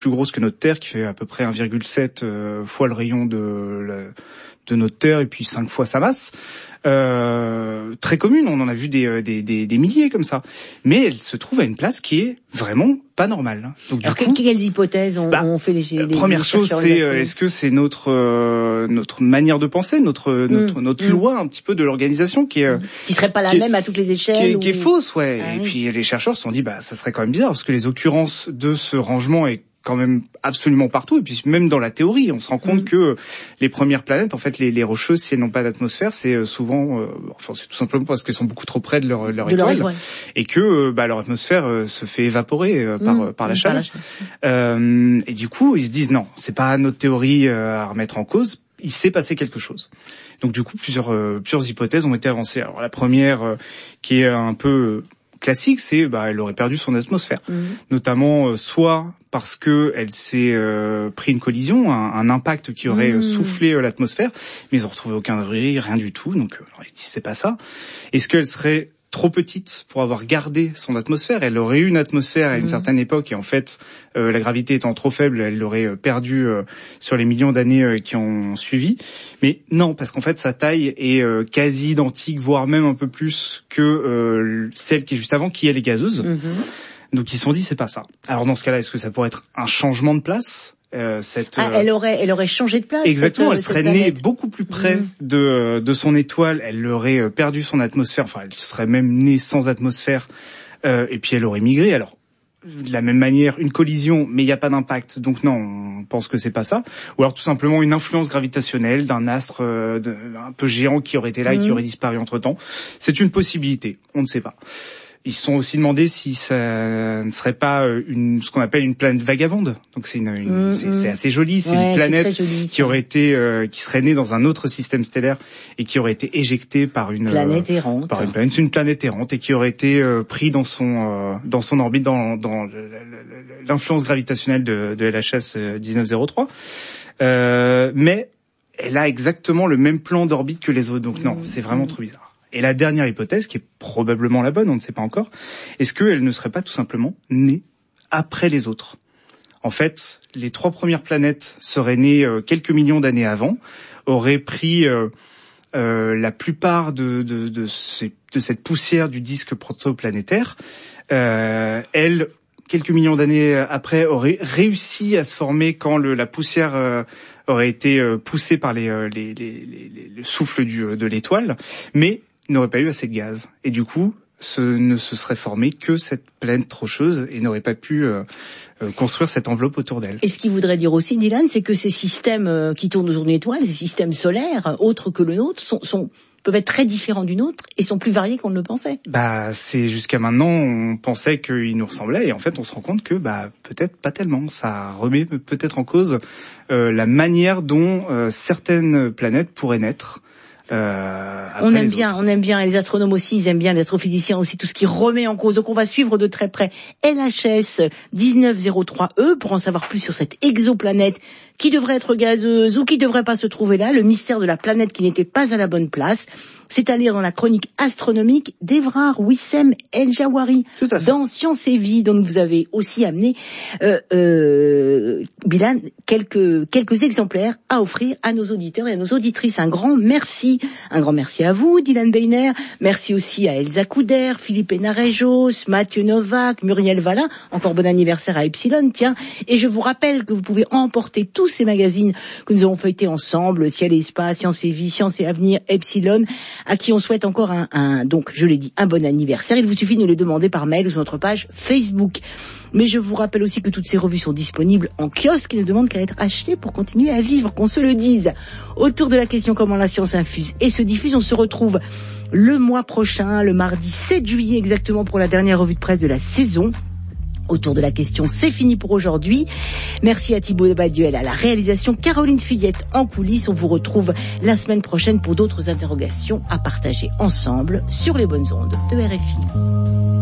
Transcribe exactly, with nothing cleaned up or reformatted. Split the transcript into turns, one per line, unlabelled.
plus grosse que notre Terre, qui fait à peu près un virgule sept euh, fois le rayon de, la, de notre Terre et puis cinq fois sa masse. Euh, très commune, on en a vu des, des, des, des milliers comme ça. Mais elle se trouve à une place qui est vraiment pas normale. Donc, du
Alors,
coup,
quelles hypothèses ont,
bah,
ont fait les, les
première
les
chose, c'est est-ce que c'est notre euh, notre manière de penser, notre mmh. notre notre mmh. loi un petit peu de l'organisation qui est
qui serait pas la même est, à toutes les échelles,
qui est,
ou...
qui est fausse, ouais.
Ah,
et
oui.
puis les chercheurs se sont dit bah ça serait quand même bizarre parce que les occurrences de ce rangement est quand même absolument partout, et puis même dans la théorie, on se rend compte mmh. que les premières planètes, en fait, les, les rocheuses, si elles n'ont pas d'atmosphère, c'est souvent, euh, enfin, c'est tout simplement parce qu'elles sont beaucoup trop près de leur, leur de étoile, leur, ouais. et que bah, leur atmosphère euh, se fait évaporer euh, par, mmh. par la chaleur. Euh, et du coup, ils se disent non, c'est pas notre théorie euh, à remettre en cause. Il s'est passé quelque chose. Donc du coup, plusieurs, euh, plusieurs hypothèses ont été avancées. Alors la première, euh, qui est un peu euh, classique, c'est bah elle aurait perdu son atmosphère, mmh. notamment euh, soit parce que elle s'est euh, pris une collision, un, un impact qui aurait mmh. soufflé euh, l'atmosphère, mais ils ont retrouvé aucun débris, rien du tout. Donc euh, c'est pas ça. Est-ce qu'elle serait trop petite pour avoir gardé son atmosphère? Elle aurait eu une atmosphère à une mmh. certaine époque, et en fait, euh, la gravité étant trop faible, elle l'aurait perdue euh, sur les millions d'années euh, qui ont suivi. Mais non, parce qu'en fait, sa taille est euh, quasi identique, voire même un peu plus que euh, celle qui est juste avant, qui elle est gazeuse. Mmh. Donc ils se sont dit c'est pas ça. Alors dans ce cas-là, est-ce que ça pourrait être un changement de place? Euh, cette,
ah, elle aurait, elle aurait changé de place.
Exactement,
cette,
elle serait née beaucoup plus près mmh. de de son étoile. Elle aurait perdu son atmosphère. Enfin, elle serait même née sans atmosphère. Euh, et puis elle aurait migré. Alors de la même manière, une collision, mais il n'y a pas d'impact. Donc non, on pense que c'est pas ça. Ou alors tout simplement une influence gravitationnelle d'un astre euh, de, un peu géant qui aurait été là mmh. et qui aurait disparu entre temps. C'est une possibilité. On ne sait pas. Ils se sont aussi demandé si ça ne serait pas une, ce qu'on appelle une planète vagabonde. Donc c'est une, une mmh, c'est, c'est assez joli. C'est ouais, une planète c'est joli, qui aurait été, euh, qui serait née dans un autre système stellaire et qui aurait été éjectée par une
planète euh, errante.
Par une planète, une planète errante et qui aurait été euh, pris dans son, euh, dans son orbite, dans, dans l'influence gravitationnelle de, de L H S dix-neuf zéro trois. Euh, mais elle a exactement le même plan d'orbite que les autres. Donc non, mmh, c'est vraiment mmh. trop bizarre. Et la dernière hypothèse, qui est probablement la bonne, on ne sait pas encore, est-ce qu'elle ne serait pas tout simplement née après les autres? En fait, les trois premières planètes seraient nées euh, quelques millions d'années avant, auraient pris euh, euh, la plupart de, de, de, ces, de cette poussière du disque protoplanétaire. Euh, elles, quelques millions d'années après, auraient réussi à se former quand le, la poussière euh, aurait été euh, poussée par les, euh, les, les, les, le souffle du, de l'étoile, mais n'aurait pas eu assez de gaz. Et du coup, ce ne se serait formé que cette planète rocheuse et n'aurait pas pu euh, euh, construire cette enveloppe autour d'elle.
Et ce qui voudrait dire aussi, Dylan, c'est que ces systèmes euh, qui tournent autour d'une étoile, ces systèmes solaires, autres que le nôtre, sont, sont peuvent être très différents du nôtre et sont plus variés qu'on ne le pensait.
Bah, c'est jusqu'à maintenant, on pensait qu'ils nous ressemblaient et en fait, on se rend compte que bah peut-être pas tellement. Ça remet peut-être en cause euh, la manière dont euh, certaines planètes pourraient naître. Euh,
on aime bien, autres. on aime bien, et les astronomes aussi, ils aiment bien, les astrophysiciens aussi, tout ce qui remet en cause. Donc on va suivre de très près L H S dix-neuf zéro trois E pour en savoir plus sur cette exoplanète qui devrait être gazeuse ou qui devrait pas se trouver là, le mystère de la planète qui n'était pas à la bonne place. C'est à lire dans la chronique astronomique d'Evrard Wissem El Jawari dans Science et Vie, dont vous avez aussi amené euh, euh, Bilal quelques quelques exemplaires à offrir à nos auditeurs et à nos auditrices. Un grand merci, un grand merci à vous, Dylan Beiner. Merci aussi à Elsa Couder, Philippe Enarejos, Mathieu Novak, Muriel Valin. Encore bon anniversaire à Epsilon, tiens. Et je vous rappelle que vous pouvez emporter tous ces magazines que nous avons feuilletés ensemble, Ciel et Espace, Science et Vie, Science et Avenir, Epsilon, à qui on souhaite encore un, un, donc, je l'ai dit, un bon anniversaire. Il vous suffit de nous les demander par mail ou sur notre page Facebook. Mais je vous rappelle aussi que toutes ces revues sont disponibles en kiosque et ne demandent qu'à être achetées pour continuer à vivre, qu'on se le dise. Autour de la question comment la science infuse et se diffuse, on se retrouve le mois prochain, le mardi sept juillet exactement, pour la dernière revue de presse de la saison. Autour de la question, c'est fini pour aujourd'hui. Merci à Thibaut Baduel à la réalisation, Caroline Fillette en coulisses. On vous retrouve la semaine prochaine pour d'autres interrogations à partager ensemble sur les bonnes ondes de R F I.